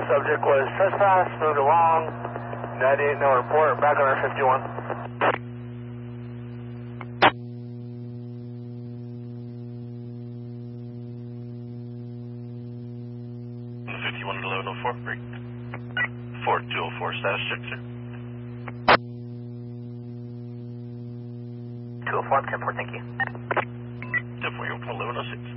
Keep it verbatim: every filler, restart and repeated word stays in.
Subject was trespass, moved along, ninety-eight, no report, back on our fifty-one. fifty-one eleven oh four, break. four two oh four, status check, sir. two oh four, ten four, thank you. ten four, eleven oh six.